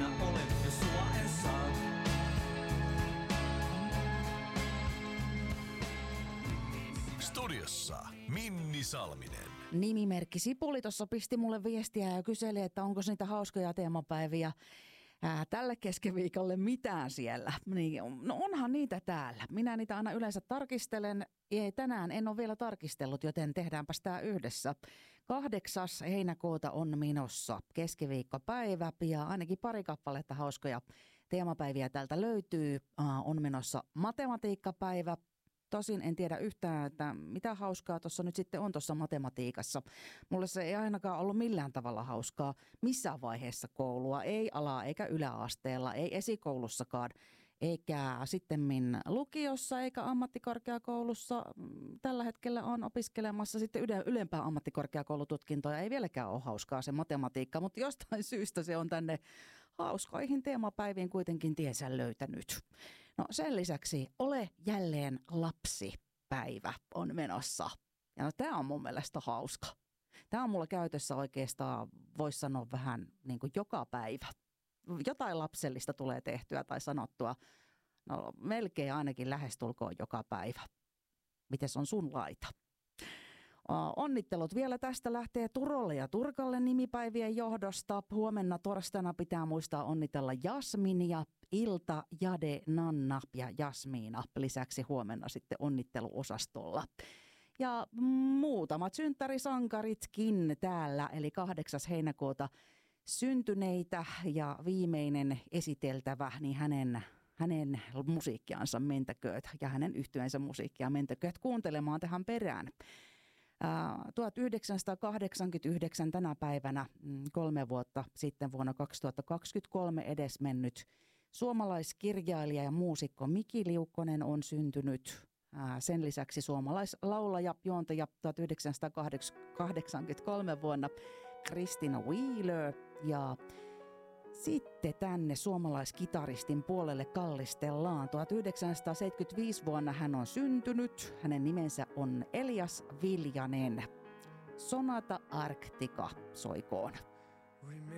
minä olen, jos sua en saa. Studiossa Minni Salminen. Nimimerkki Sipuli tuossa pisti mulle viestiä ja kyseli, että onko niitä hauskoja teemapäiviä tälle keskiviikolle mitään siellä. Niin, no onhan niitä täällä. Minä niitä aina yleensä tarkistelen. Tänään en ole vielä tarkistellut, joten tehdäänpäs tämä yhdessä. 8. heinäkuuta on menossa keskiviikkopäivä ja ainakin pari kappaletta hauskoja teemapäiviä täältä löytyy. On menossa matematiikkapäivä. Tosin en tiedä yhtään, että mitä hauskaa tuossa nyt sitten on tuossa matematiikassa. Mulle se ei ainakaan ollut millään tavalla hauskaa missään vaiheessa koulua. Ei ala- eikä yläasteella, ei esikoulussakaan, eikä sittemmin lukiossa eikä ammattikorkeakoulussa. Tällä hetkellä on opiskelemassa sitten ylempää ammattikorkeakoulututkintoa. Ei vieläkään ole hauskaa se matematiikka, mutta jostain syystä se on tänne hauskoihin teemapäiviin kuitenkin tiensä löytänyt. No sen lisäksi Ole jälleen lapsipäivä on menossa. Ja no tämä on mun mielestä hauska. Tämä on mulla käytössä oikeastaan, voisi sanoa vähän niin kuin joka päivä. Jotain lapsellista tulee tehtyä tai sanottua. No melkein ainakin lähestulkoon joka päivä. Mites on sun laita? Onnittelut vielä tästä lähtee Turolle ja Turkalle nimipäivien johdosta. Huomenna torstaina pitää muistaa onnitella Jasminia, Ilta, Jade, Nanna ja Jasmiina. Lisäksi huomenna sitten onnitteluosastolla. Ja muutamat synttärisankaritkin täällä, eli 8. heinäkuuta syntyneitä ja viimeinen esiteltävä, niin hänen musiikkiansa mentäkööt ja hänen yhtyeensä musiikkia mentäkööt kuuntelemaan tähän perään. 1989 tänä päivänä, 3 vuotta sitten vuonna 2023 edesmennyt suomalaiskirjailija ja muusikko Miki Liukkonen on syntynyt. Sen lisäksi suomalaislaulaja, juontaja 1983 vuonna Christina Wheeler ja sitten tänne suomalaiskitaristin puolelle kallistellaan. 1975 vuonna hän on syntynyt. Hänen nimensä on Elias Viljanen. Sonata Arctica soikoon.